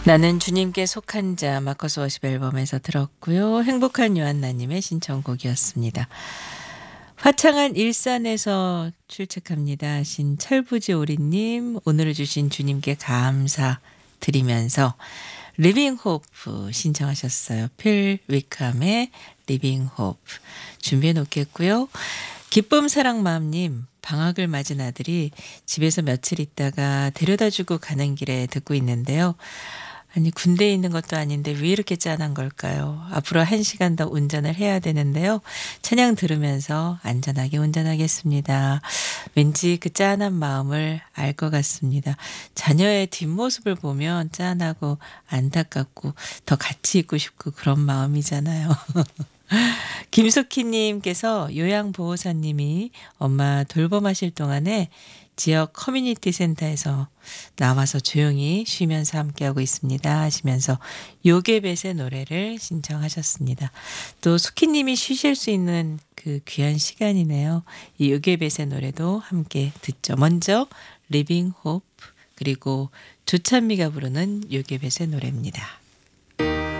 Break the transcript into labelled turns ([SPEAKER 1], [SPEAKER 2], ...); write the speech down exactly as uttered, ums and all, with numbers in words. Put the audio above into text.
[SPEAKER 1] 나는 주님께 속한 자 마커스 워십 앨범에서 들었고요. 행복한 요한나님의 신청곡이었습니다. 화창한 일산에서 출첵합니다. 신 철부지 오리님 오늘을 주신 주님께 감사드리면서 리빙 호프 신청하셨어요. 필 위캄의 리빙 호프 준비해 놓겠고요. 기쁨 사랑 마음님 방학을 맞은 아들이 집에서 며칠 있다가 데려다주고 가는 길에 듣고 있는데요. 아니 군대에 있는 것도 아닌데 왜 이렇게 짠한 걸까요? 앞으로 한 시간 더 운전을 해야 되는데요. 찬양 들으면서 안전하게 운전하겠습니다. 왠지 그 짠한 마음을 알 것 같습니다. 자녀의 뒷모습을 보면 짠하고 안타깝고 더 같이 있고 싶고 그런 마음이잖아요. 김숙희님께서 요양보호사님이 엄마 돌봄하실 동안에 지역 커뮤니티 센터에서 나와서 조용히 쉬면서 함께하고 있습니다 하시면서 요괴벳의 노래를 신청하셨습니다. 또 숙희님이 쉬실 수 있는 그 귀한 시간이네요. 이 요괴벳의 노래도 함께 듣죠. 먼저 리빙 호프 그리고 조찬미가 부르는 요괴벳의 노래입니다.